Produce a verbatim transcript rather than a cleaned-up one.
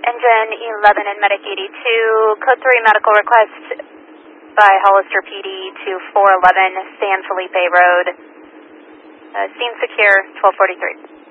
Engine eleven and Medic eighty-two, code three medical request by Hollister P D to four eleven San Felipe Road. Uh, scene secure, twelve forty-three.